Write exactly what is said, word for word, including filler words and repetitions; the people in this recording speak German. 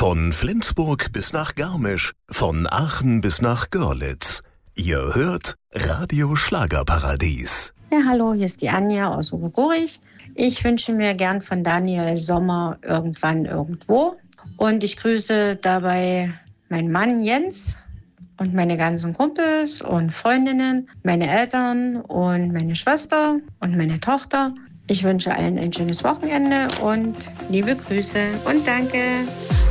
Von Flensburg bis nach Garmisch, von Aachen bis nach Görlitz. Ihr hört Radio Schlagerparadies. Ja, hallo, hier ist die Anja aus Obergurich. Ich wünsche mir gern von Daniel Sommer irgendwann irgendwo. Und ich grüße dabei meinen Mann Jens und meine ganzen Kumpels und Freundinnen, meine Eltern und meine Schwester und meine Tochter. Ich wünsche allen ein schönes Wochenende und liebe Grüße und danke.